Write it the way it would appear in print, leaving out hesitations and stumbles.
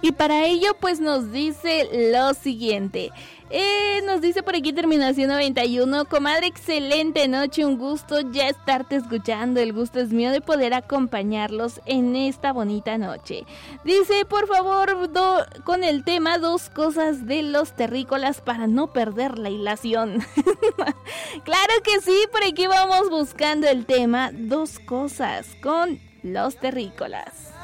Y para ello pues nos dice lo siguiente. Nos dice por aquí terminación 91, comadre, excelente noche, un gusto ya estarte escuchando, el gusto es mío de poder acompañarlos en esta bonita noche. Dice, por favor, con el tema 2 cosas de los terrícolas para no perder la hilación. Claro que sí, por aquí vamos buscando el tema 2 cosas con los terrícolas.